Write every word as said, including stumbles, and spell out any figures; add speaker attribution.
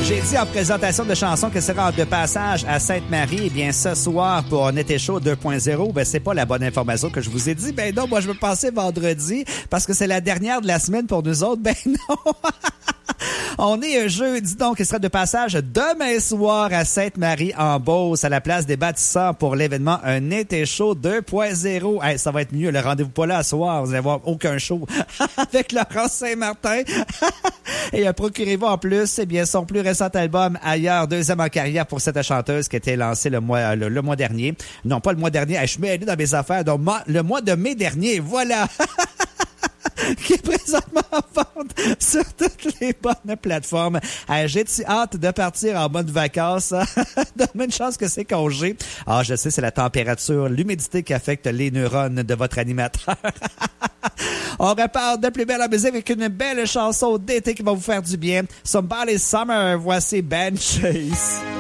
Speaker 1: J'ai dit en présentation de chanson que sera de passage à Sainte-Marie. Eh bien, ce soir, pour un été chaud deux point zéro, ben, c'est pas la bonne information que je vous ai dit. Ben non, moi, je me pensais vendredi parce que c'est la dernière de la semaine pour nous autres. Ben non! On est jeudi, donc il sera de passage demain soir à Sainte-Marie-en-Beauce, à la place des bâtisseurs pour l'événement Un été chaud deux point zéro. Hey, ça va être mieux, le rendez-vous pas là ce soir, vous allez voir aucun show avec Laurent Saint-Martin. Et euh, procurez-vous en plus, eh bien, son plus récent album Ailleurs, deuxième en carrière pour cette chanteuse qui a été lancée le mois, le, le mois dernier. Non, pas le mois dernier, hey, je suis mêlé dans mes affaires, donc ma, le mois de mai dernier, voilà. Qui est présentement en vente sur toutes les bonnes plateformes. Euh, J'ai-tu hâte de partir en bonne vacances? Donne-moi une chance que c'est congé. Ah, je sais, c'est la température, l'humidité qui affecte les neurones de votre animateur. On repart de plus belle en musique avec une belle chanson d'été qui va vous faire du bien. Somebody's Summer, voici Ben Chase.